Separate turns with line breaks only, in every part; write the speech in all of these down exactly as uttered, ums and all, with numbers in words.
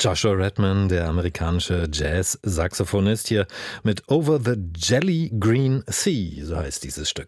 Joshua Redman, der amerikanische Jazz-Saxophonist, hier mit Over the Jelly Green Sea, so heißt dieses Stück.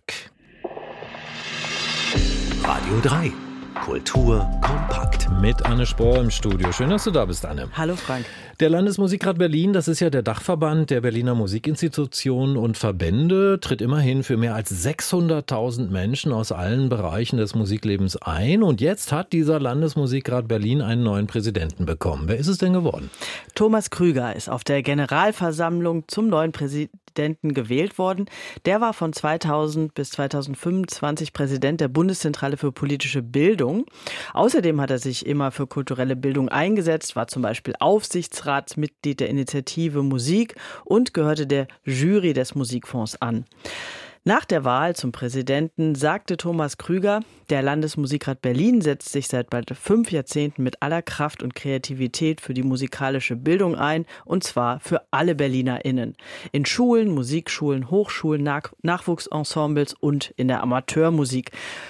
Radio drei. Kultur kompakt.
Mit Anne Spohr im Studio. Schön, dass du da bist, Anne.
Hallo Frank.
Der Landesmusikrat Berlin, das ist ja der Dachverband der Berliner Musikinstitutionen und Verbände, tritt immerhin für mehr als sechshunderttausend Menschen aus allen Bereichen des Musiklebens ein. Und jetzt hat dieser Landesmusikrat Berlin einen neuen Präsidenten bekommen. Wer ist es denn geworden?
Thomas Krüger ist auf der Generalversammlung zum neuen Präsidenten gewählt worden. Der war von zweitausend bis zweitausendfünfundzwanzig Präsident der Bundeszentrale für politische Bildung. Außerdem hat er sich immer für kulturelle Bildung eingesetzt, war zum Beispiel Aufsichtsratsmitglied der Initiative Musik und gehörte der Jury des Musikfonds an. Nach der Wahl zum Präsidenten sagte Thomas Krüger, der Landesmusikrat Berlin setzt sich seit bald fünf Jahrzehnten mit aller Kraft und Kreativität für die musikalische Bildung ein, und zwar für alle BerlinerInnen. In Schulen, Musikschulen, Hochschulen, Nach- Nachwuchsensembles und in der Amateurmusik.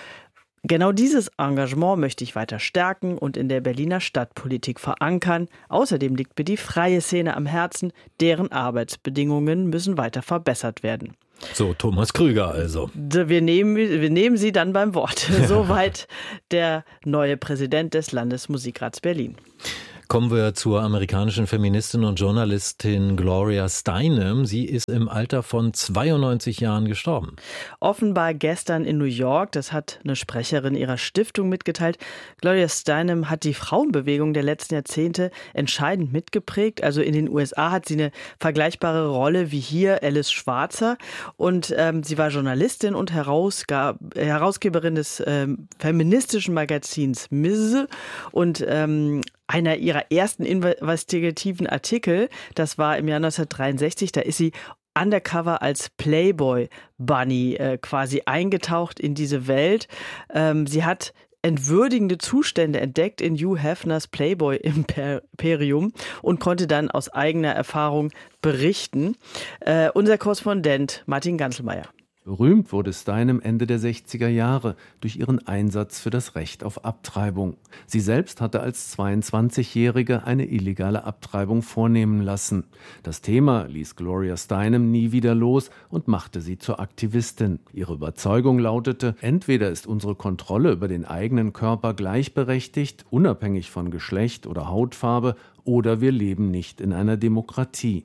Genau dieses Engagement möchte ich weiter stärken und in der Berliner Stadtpolitik verankern. Außerdem liegt mir die freie Szene am Herzen, deren Arbeitsbedingungen müssen weiter verbessert werden.
So, Thomas Krüger also.
Wir nehmen, wir nehmen Sie dann beim Wort. Soweit der neue Präsident des Landesmusikrats Berlin.
Kommen wir zur amerikanischen Feministin und Journalistin Gloria Steinem. Sie ist im Alter von zweiundneunzig Jahren gestorben.
Offenbar gestern in New York, das hat eine Sprecherin ihrer Stiftung mitgeteilt. Gloria Steinem hat die Frauenbewegung der letzten Jahrzehnte entscheidend mitgeprägt. Also in den U S A hat sie eine vergleichbare Rolle wie hier Alice Schwarzer. Und ähm, sie war Journalistin und Herausgab- Herausgeberin des ähm, feministischen Magazins Ms. Und ähm, einer ihrer ersten investigativen Artikel, das war im Jahr neunzehnhundertdreiundsechzig, da ist sie undercover als Playboy Bunny äh, quasi eingetaucht in diese Welt. Ähm, sie hat entwürdigende Zustände entdeckt in Hugh Hefners Playboy-Imperium und konnte dann aus eigener Erfahrung berichten. Äh, unser Korrespondent Martin Ganzelmeier.
Berühmt wurde Steinem Ende der sechziger Jahre durch ihren Einsatz für das Recht auf Abtreibung. Sie selbst hatte als zweiundzwanzigjährige eine illegale Abtreibung vornehmen lassen. Das Thema ließ Gloria Steinem nie wieder los und machte sie zur Aktivistin. Ihre Überzeugung lautete: Entweder ist unsere Kontrolle über den eigenen Körper gleichberechtigt, unabhängig von Geschlecht oder Hautfarbe, oder wir leben nicht in einer Demokratie.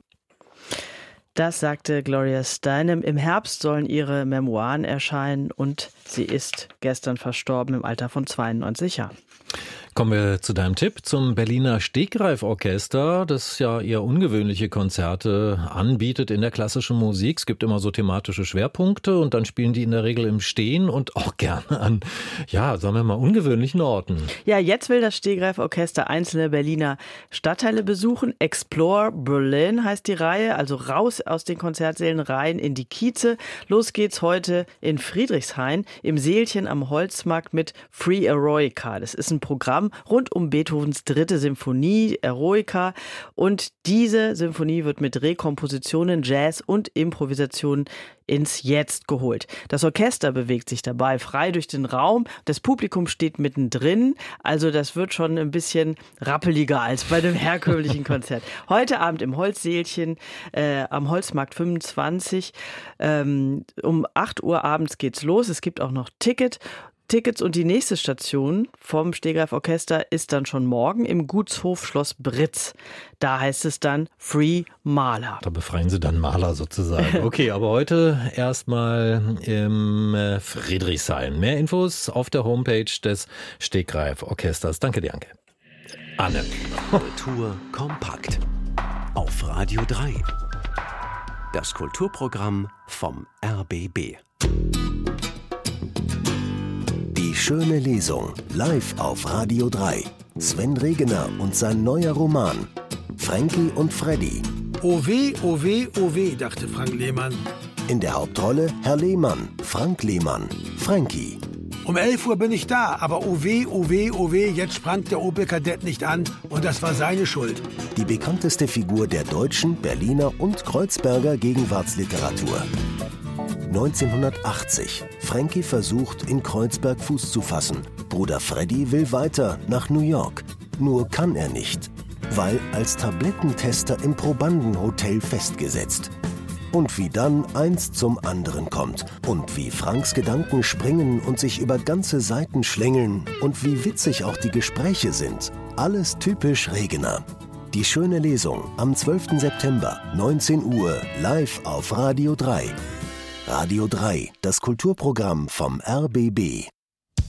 Das sagte Gloria Steinem. Im Herbst sollen ihre Memoiren erscheinen und sie ist gestern verstorben im Alter von zweiundneunzig Jahren.
Kommen wir zu deinem Tipp zum Berliner Stegreif-Orchester, das ja eher ungewöhnliche Konzerte anbietet in der klassischen Musik. Es gibt immer so thematische Schwerpunkte und dann spielen die in der Regel im Stehen und auch gerne an, ja, sagen wir mal, ungewöhnlichen Orten.
Ja, jetzt will das Stegreif-Orchester einzelne Berliner Stadtteile besuchen. Explore Berlin heißt die Reihe, also raus aus den Konzertsälen rein in die Kieze. Los geht's heute in Friedrichshain im Sälchen am Holzmarkt mit Free Eroica. Das ist ein Programm rund um Beethovens dritte Symphonie, Eroica. Und diese Symphonie wird mit Rekompositionen, Jazz und Improvisationen ins Jetzt geholt. Das Orchester bewegt sich dabei frei durch den Raum. Das Publikum steht mittendrin. Also das wird schon ein bisschen rappeliger als bei einem herkömmlichen Konzert. Heute Abend im Holzsälchen äh, am Holzmarkt fünfundzwanzig. Ähm, um acht Uhr abends geht's los. Es gibt auch noch Ticket. Tickets und die nächste Station vom Stegreif Orchester ist dann schon morgen im Gutshof Schloss Britz. Da heißt es dann Free Maler.
Da befreien sie dann Maler sozusagen. Okay, aber heute erstmal im Friedrichshain. Mehr Infos auf der Homepage des Stegreif Orchesters. Danke dir, Anke. Anne.
Kultur kompakt. Auf Radio drei. Das Kulturprogramm vom R B B.
Die schöne Lesung, live auf Radio drei. Sven Regener und sein neuer Roman. Frankie und Freddy.
Oh weh, oh weh, oh weh, dachte Frank Lehmann.
In der Hauptrolle Herr Lehmann, Frank Lehmann, Frankie.
Um elf Uhr bin ich da, aber oh weh, oh weh, oh weh, jetzt sprang der Opel Kadett nicht an und das war seine Schuld.
Die bekannteste Figur der deutschen, Berliner und Kreuzberger Gegenwartsliteratur. neunzehnhundertachtzig. Frankie versucht, in Kreuzberg Fuß zu fassen. Bruder Freddy will weiter nach New York. Nur kann er nicht. weil als Tablettentester im Probandenhotel festgesetzt. Und wie dann eins zum anderen kommt. Und wie Franks Gedanken springen und sich über ganze Seiten schlängeln. Und wie witzig auch die Gespräche sind. Alles typisch Regener. Die schöne Lesung am zwölften September, neunzehn Uhr, live auf Radio drei. Radio drei, das Kulturprogramm vom R B B.